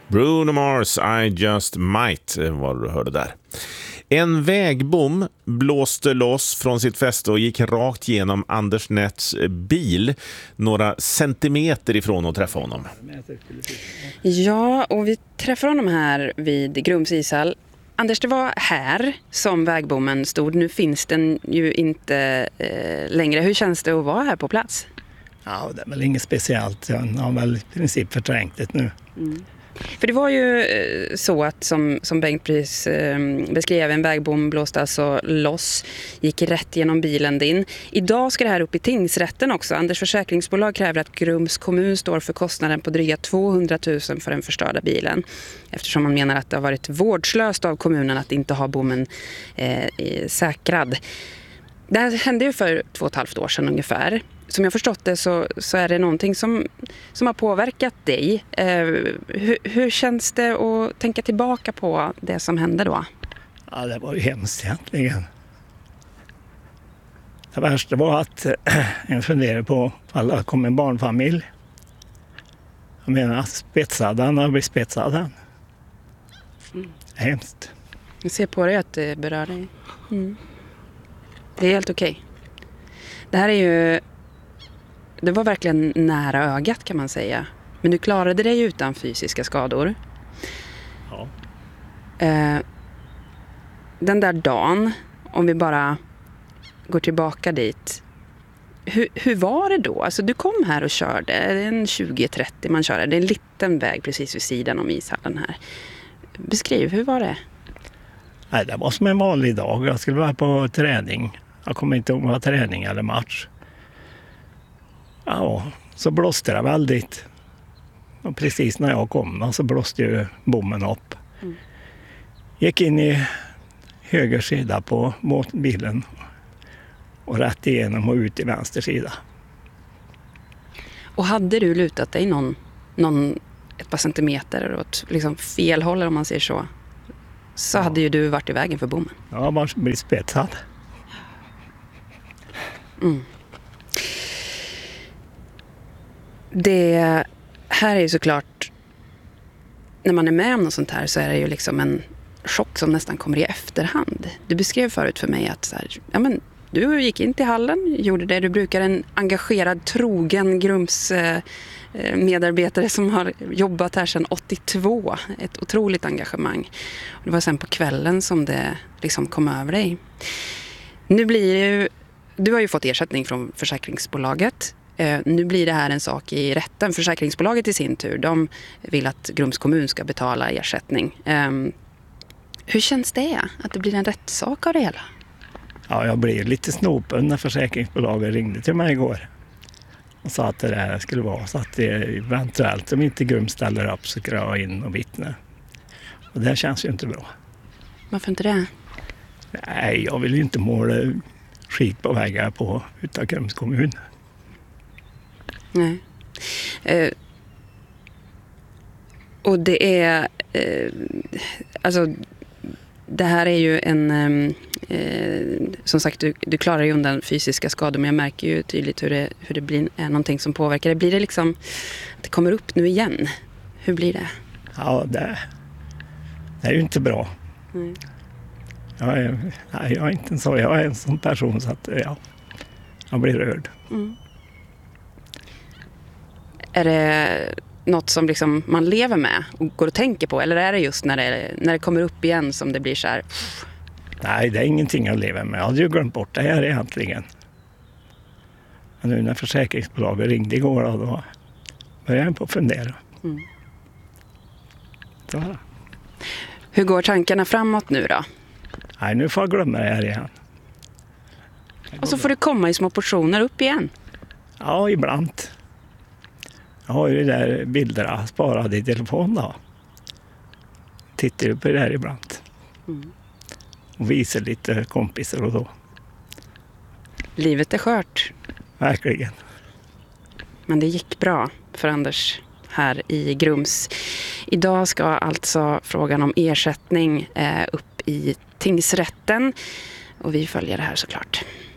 Bruno Mars, I Just Might var du hörde där. En vägbom blåste loss från sitt fäste och gick rakt genom Anders Nets bil några centimeter ifrån att träffa honom. Ja, och vi träffar honom här vid Grums ishall. Anders, det var här som vägbommen stod. Nu finns den ju inte längre. Hur känns det att vara här på plats? Ja, det är väl inget speciellt. Jag har väl i princip förträngt det nu. Mm. För det var ju så att som Bengt precis beskrev, en vägbom blåste alltså loss, gick rätt genom bilen din. Idag ska det här upp i tingsrätten också. Anders försäkringsbolag kräver att Grums kommun står för kostnaden på dryga 200 000 för den förstörda bilen. Eftersom man menar att det har varit vårdslöst av kommunen att inte ha bommen säkrad. Det här hände ju för 2,5 år sedan ungefär. Som jag förstått det så är det någonting som har påverkat dig. Hur känns det att tänka tillbaka på det som hände då? Ja, det var ju hemskt egentligen. Det värsta var att jag funderade på alla kom en barnfamilj. Jag menar, spetsad den har blivit spetsad den. Hemskt. Jag ser på dig att det berör dig. Mm. Det är helt okej. Det här är ju... Det var verkligen nära ögat kan man säga. Men du klarade dig utan fysiska skador. Ja. Den där dagen, om vi bara går tillbaka dit. Hur var det då? Alltså du kom här och körde. Det är en 20-30 man körde. Det är en liten väg precis vid sidan om ishallen här. Beskriv, hur var det? Nej, det var som en vanlig dag. Jag skulle vara på träning. Jag kommer inte ihåg om det var träning eller match. Ja, så blåste det väldigt. Och precis när jag kom så blåste ju bommen upp. Gick in i höger sida på bilen och rätt igenom och ut i vänster sida. Och hade du lutat dig ett par centimeter åt liksom fel håll om man säger så hade ju du varit i vägen för bommen. Ja, man blir spetsad. Mm. Det här är ju såklart, när man är med om något sånt här så är det ju liksom en chock som nästan kommer i efterhand. Du beskrev förut för mig att så här, ja, men du gick in till hallen, gjorde det du brukar, en engagerad, trogen Grums medarbetare som har jobbat här sedan 82. Ett otroligt engagemang. Och det var sen på kvällen som det liksom kom över dig. Nu blir det ju, du har ju fått ersättning från försäkringsbolaget. Nu blir det här en sak i rätten. Försäkringsbolaget i sin tur, de vill att Grums kommun ska betala ersättning. Hur känns det att det blir en rättssak av det hela? Ja, jag blev lite snopen när försäkringsbolaget ringde till mig igår och sa att det där skulle vara så att det eventuellt om inte Grums ställer upp så ska jag in och vittna. Och det känns ju inte bra. Varför inte det? Nej, jag vill ju inte måla skit på vägar på utav Grums kommun. Nej. Och det är alltså det här är ju en som sagt du klarar ju undan fysiska skador, men jag märker ju tydligt hur det blir någonting som påverkar det. Blir det liksom att det kommer upp nu igen? Hur blir det? Ja, det är ju inte bra. Mm. Jag är inte så. Jag är en sån person så att jag blir rörd. Mm. Är det något som liksom man lever med och går och tänker på? Eller är det just när det kommer upp igen som det blir så här? Nej, det är ingenting jag lever med. Jag hade ju glömt bort det här egentligen. Men nu när försäkringsbolaget ringde igår då började jag på att fundera. Mm. Så. Hur går tankarna framåt nu då? Nej, nu får jag glömma det här igen. Och så får du komma i små portioner upp igen? Ja, ibland. Jag har ju de där bilderna sparade i telefon då. Tittar ju på det här ibland. Mm. Och visar lite kompisar och då. Livet är skört. Verkligen. Men det gick bra för Anders här i Grums. Idag ska alltså frågan om ersättning upp i tingsrätten. Och vi följer det här såklart.